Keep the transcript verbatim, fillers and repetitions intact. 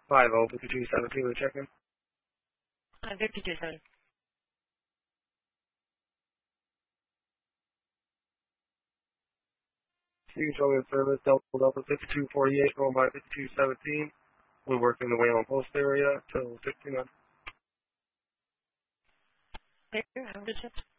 five oh, fifty-two seventeen, we're checking. Uh, fifty-two seventeen. Sea Control in service, Delta Delta fifty-two forty-eight, going by fifty-two seventeen. We're working the Wayland Post area till sixty-nine. There, I'm good shift.